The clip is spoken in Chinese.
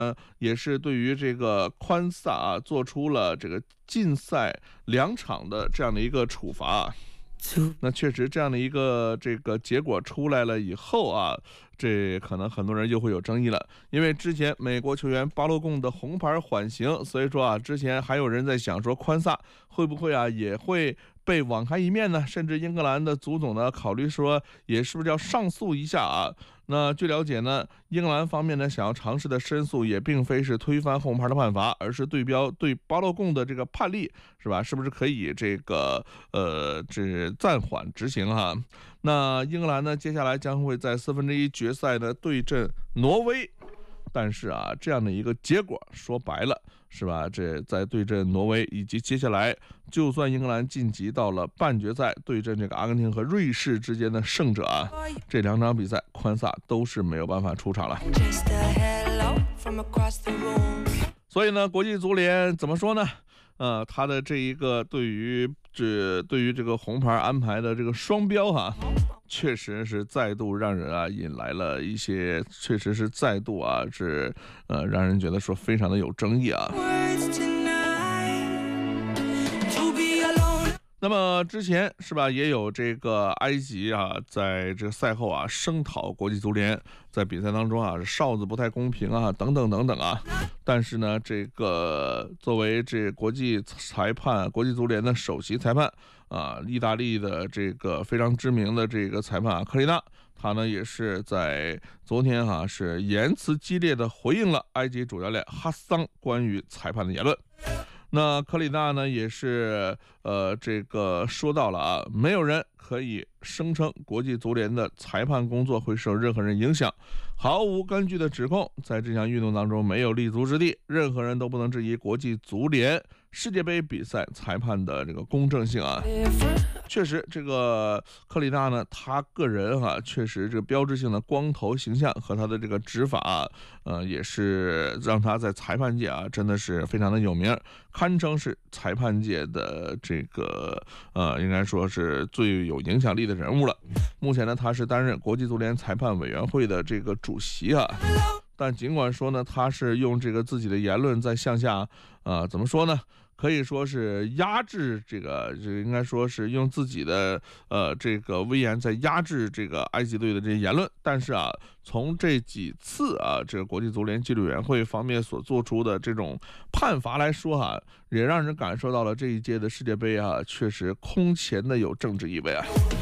也是对于这个宽萨啊做出了这个禁赛2场的这样的一个处罚。那确实这样的一个这个结果出来了以后啊，这可能很多人又会有争议了，因为之前美国球员巴洛贡的红牌缓刑，所以说啊，之前还有人在想说宽萨会不会啊也会被网开一面呢？甚至英格兰的足总呢考虑说，也是不是要上诉一下啊？那据了解呢，英格兰方面呢想要尝试的申诉也并非是推翻红牌的判罚，而是对巴洛贡的这个判例是吧？是不是可以这个这暂缓执行哈？那英格兰呢接下来将会在1/4决赛呢对阵挪威。但是啊，这样的一个结果说白了是吧？这在对阵挪威，以及接下来就算英格兰晋级到了半决赛，对阵这个阿根廷和瑞士之间的胜者啊，这2场比赛宽萨都是没有办法出场了。所以呢，国际足联怎么说呢？他的这一个对于这个红牌安排的这个双标哈，确实是再度让人啊引来了一些，确实是再度啊是让人觉得说非常的有争议啊。那么之前是吧，也有这个埃及啊，在这个赛后啊声讨国际足联在比赛当中啊哨子不太公平啊，等等等等啊。但是呢，这个作为这国际裁判、国际足联的首席裁判啊，意大利的这个非常知名的这个裁判克里纳，他呢也是在昨天是言辞激烈的回应了埃及主教练哈桑关于裁判的言论。那克里纳呢也是这个说到了啊，没有人可以声称国际足联的裁判工作会受任何人影响，毫无根据的指控在这项运动当中没有立足之地，任何人都不能质疑国际足联世界杯比赛裁判的这个公正性啊。确实，这个克里纳呢，他个人确实这个标志性的光头形象和他的这个执法也是让他在裁判界真的是非常的有名，堪称是裁判界的这个应该说是最有影响力的人物了。目前呢，他是担任国际足联裁判委员会的这个主席但尽管说呢，他是用这个自己的言论在向下怎么说呢？可以说是压制这应该说是用自己的这个威严在压制这个埃及队的这些言论。但是从这几次这个国际足联纪律委员会方面所做出的这种判罚来说也让人感受到了这一届的世界杯确实空前的有政治意味